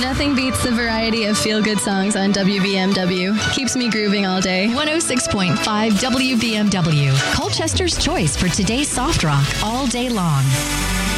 Nothing beats the variety of feel-good songs on WBMW. Keeps me grooving all day. 106.5 WBMW. Colchester's choice for today's soft rock all day long.